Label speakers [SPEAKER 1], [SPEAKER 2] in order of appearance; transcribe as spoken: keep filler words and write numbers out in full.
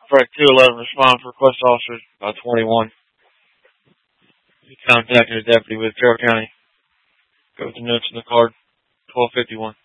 [SPEAKER 1] Frank two eleven, respond for request officer uh, twenty-one. He contacted a deputy with Carroll County. Go with the notes in the card. twelve fifty-one.